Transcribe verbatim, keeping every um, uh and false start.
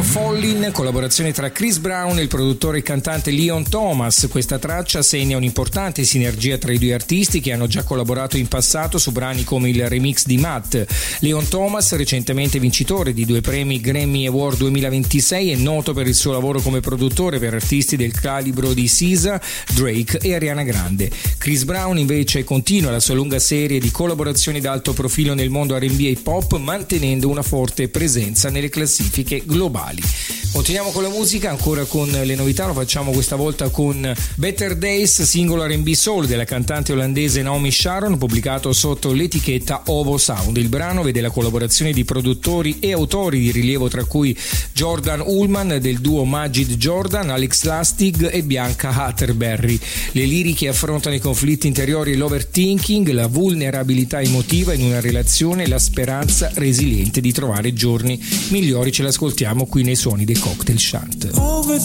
Fallin', collaborazione tra Chris Brown e il produttore e cantante Leon Thomas. Questa traccia segna un'importante sinergia tra i due artisti che hanno già collaborato in passato su brani come il remix di Matt. Leon Thomas, recentemente vincitore di due premi Grammy Award duemilaventisei, è noto per il suo lavoro come produttore per artisti del calibro di S Z A, Drake e Ariana Grande. Chris Brown invece continua la sua lunga serie di collaborazioni d'alto profilo nel mondo R and B e hip hop, mantenendo una forte presenza nelle classifiche globali. Continuiamo con la musica, ancora con le novità, lo facciamo questa volta con Better Days, singolo R and B soul della cantante olandese Naomi Sharon, pubblicato sotto l'etichetta Ovo Sound. Il brano vede la collaborazione di produttori e autori di rilievo, tra cui Jordan Ullman del duo Majid Jordan, Alex Lastig e Bianca Atterberry. Le liriche affrontano i conflitti interiori e l'overthinking, la vulnerabilità emotiva in una relazione e la speranza resiliente di trovare giorni migliori. Ce l'ascoltiamo qui nei suoni dei Cocktail Shant. Overthinking